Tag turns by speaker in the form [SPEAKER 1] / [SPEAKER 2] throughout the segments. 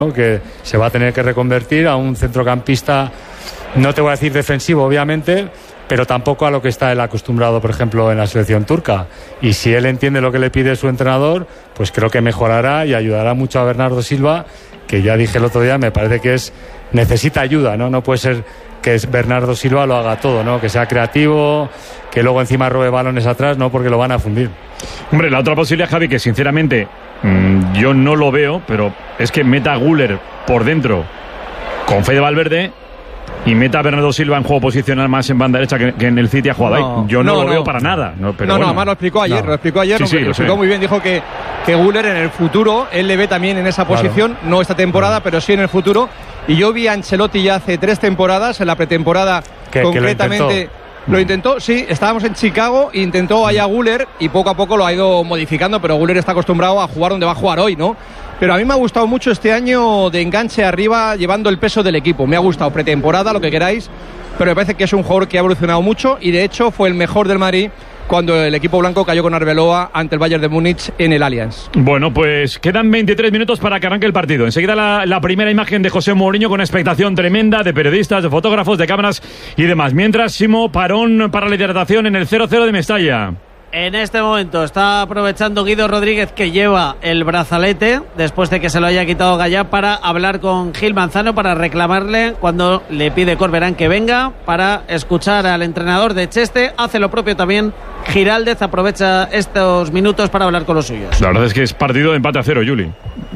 [SPEAKER 1] ¿no? Que se va a tener que reconvertir a un centrocampista, no te voy a decir defensivo, obviamente, pero tampoco a lo que está él acostumbrado, por ejemplo, en la selección turca. Y si él entiende lo que le pide su entrenador, pues creo que mejorará y ayudará mucho a Bernardo Silva, que ya dije el otro día, me parece que necesita ayuda, ¿no? No puede ser que Bernardo Silva lo haga todo, ¿no? Que sea creativo, que luego encima robe balones atrás, ¿no? Porque lo van a fundir.
[SPEAKER 2] Hombre, la otra posibilidad, Javi, que sinceramente yo no lo veo, pero es que meta a Güler por dentro con Fede Valverde y meta a Bernardo Silva en juego posicional más en banda derecha que en el City ha jugado ahí. Yo no lo veo para nada.
[SPEAKER 3] Además lo explicó ayer, lo explicó muy bien. Dijo que Güler en el futuro, él le ve también en esa posición, no esta temporada, pero sí en el futuro. Y yo vi a Ancelotti ya hace 3 temporadas, en la pretemporada concretamente. Lo intentó, sí, estábamos en Chicago, intentó allá Güler y poco a poco lo ha ido modificando, pero Güler está acostumbrado a jugar donde va a jugar hoy, ¿no? Pero a mí me ha gustado mucho este año de enganche arriba, llevando el peso del equipo. Me ha gustado pretemporada, lo que queráis, pero me parece que es un jugador que ha evolucionado mucho y de hecho fue el mejor del Madrid cuando el equipo blanco cayó con Arbeloa ante el Bayern de Múnich en el Allianz.
[SPEAKER 2] Bueno, pues quedan 23 minutos para que arranque el partido. Enseguida la primera imagen de José Mourinho con expectación tremenda de periodistas, de fotógrafos, de cámaras y demás. Mientras, Simo, parón para la hidratación en el 0-0 de Mestalla.
[SPEAKER 4] En este momento está aprovechando Guido Rodríguez, que lleva el brazalete después de que se lo haya quitado Gallá, para hablar con Gil Manzano, para reclamarle cuando le pide Corberán que venga, para escuchar al entrenador de Cheste. Hace lo propio también Giraldez, aprovecha estos minutos para hablar con los suyos.
[SPEAKER 2] La verdad es que es partido de empate a 0, Juli.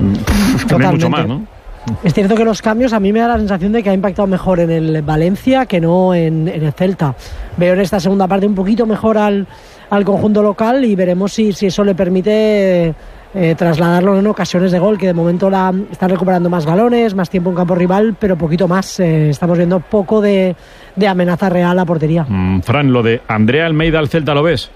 [SPEAKER 2] No hay mucho más, ¿no?
[SPEAKER 5] Es cierto que los cambios a mí me da la sensación de que ha impactado mejor en el Valencia que no en el Celta. Veo en esta segunda parte un poquito mejor al conjunto local y veremos si eso le permite trasladarlo en ocasiones de gol, que de momento están recuperando más balones, más tiempo en campo rival, pero poquito más. Estamos viendo poco de amenaza real a portería.
[SPEAKER 2] Fran, lo de Andrea Almeida al Celta, ¿lo ves?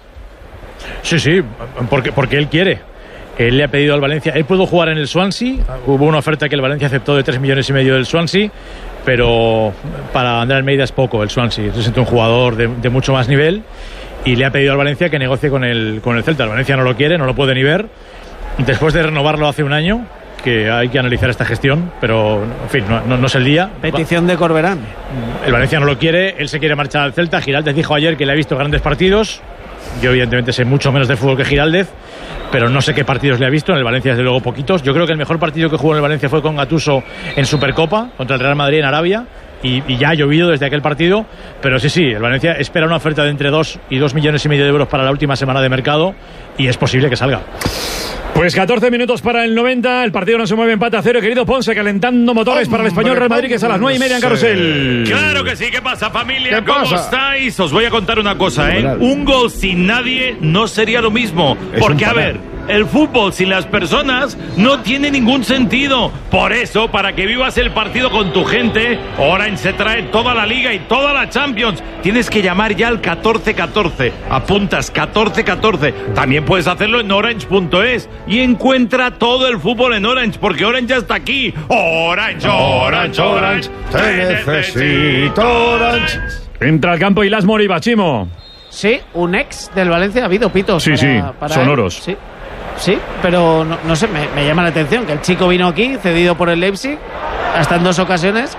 [SPEAKER 6] Sí, porque él quiere. Él le ha pedido al Valencia, él pudo jugar en el Swansea, hubo una oferta que el Valencia aceptó de 3,5 millones del Swansea, pero para Andrea Almeida es poco el Swansea, es un jugador de mucho más nivel y le ha pedido al Valencia que negocie con el Celta. El Valencia no lo quiere, no lo puede ni ver, después de renovarlo hace un año, que hay que analizar esta gestión, pero en fin, no es el día.
[SPEAKER 4] Petición de Corberán.
[SPEAKER 6] El Valencia no lo quiere, él se quiere marchar al Celta. Giraldez dijo ayer que le ha visto grandes partidos. Yo evidentemente sé mucho menos de fútbol que Giraldez, pero no sé qué partidos le ha visto. En el Valencia desde luego poquitos. Yo creo que el mejor partido que jugó en el Valencia fue con Gattuso en Supercopa contra el Real Madrid en Arabia, y ya ha llovido desde aquel partido. Pero sí, el Valencia espera una oferta de entre 2 y 2,5 millones de euros para la última semana de mercado, y es posible que salga.
[SPEAKER 2] Pues 14 minutos para el 90, el partido no se mueve, empate a 0, querido Ponce, calentando motores para el Español Real Madrid, que es a las 9:30 en Carrusel.
[SPEAKER 7] Claro que sí, ¿qué pasa, familia? ¿Cómo estáis? Os voy a contar una cosa, un gol sin nadie no sería lo mismo, porque a ver, el fútbol sin las personas no tiene ningún sentido. Por eso, para que vivas el partido con tu gente, Orange se trae toda la Liga y toda la Champions. Tienes que llamar ya al 1414. Apuntas 1414. También puedes hacerlo en orange.es y encuentra todo el fútbol en Orange, porque Orange ya está aquí. Orange, Orange, Orange. Te necesito, Orange.
[SPEAKER 2] Entra al campo Ilás Moriba, Chimo.
[SPEAKER 4] Sí, un ex del Valencia, ha habido pitos.
[SPEAKER 2] Sí,
[SPEAKER 4] para
[SPEAKER 2] sonoros.
[SPEAKER 4] Él. Sí, pero no sé, me llama la atención que el chico vino aquí, cedido por el Leipzig, hasta en 2 ocasiones.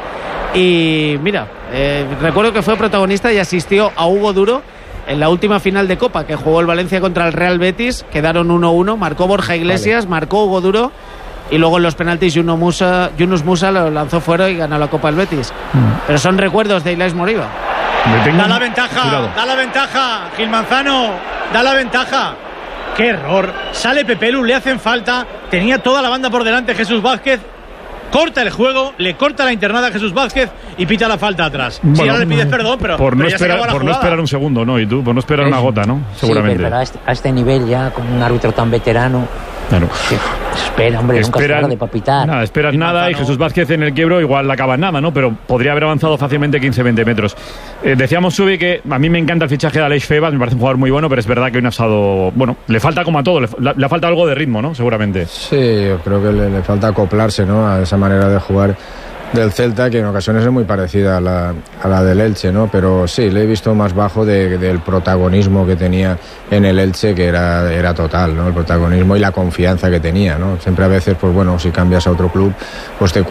[SPEAKER 4] Y mira, recuerdo que fue protagonista y asistió a Hugo Duro en la última final de Copa que jugó el Valencia contra el Real Betis. Quedaron 1-1, marcó Borja Iglesias, marcó Hugo Duro, y luego en los penaltis Yunus Musa lo lanzó fuera y ganó la Copa del Betis. Pero son recuerdos de Ilás Moriba.
[SPEAKER 6] Da la ventaja, Gil Manzano, da la ventaja. ¡Qué error! Sale Pepelu, le hacen falta, tenía toda la banda por delante Jesús Vázquez, corta el juego, le corta la internada a Jesús Vázquez y pita la falta atrás. Bueno, si ahora le pides perdón, pero
[SPEAKER 2] no
[SPEAKER 6] ya
[SPEAKER 2] por no esperar un segundo, ¿no? Y tú, por no esperar una gota, ¿no? Seguramente.
[SPEAKER 8] Sí, pero a este nivel ya, con un árbitro tan veterano...
[SPEAKER 2] Claro.
[SPEAKER 8] Espera, hombre, nunca es tarde para pitar.
[SPEAKER 2] Nada, esperas nada y Jesús Vázquez en el quiebro igual la acaba nada, ¿no? Pero podría haber avanzado fácilmente 15-20 metros. Decíamos, Subi, que a mí me encanta el fichaje de Aleix Febas, me parece un jugador muy bueno, pero es verdad que hoy no ha estado... Bueno, le falta como a todo, le falta algo de ritmo, ¿no? Seguramente.
[SPEAKER 9] Sí, yo creo que le falta acoplarse, ¿no? A esa manera de jugar del Celta, que en ocasiones es muy parecida a la del Elche, ¿no? Pero sí, le he visto más bajo del protagonismo que tenía en el Elche, que era total, ¿no? El protagonismo y la confianza que tenía, ¿no? Siempre a veces, pues bueno, si cambias a otro club, pues te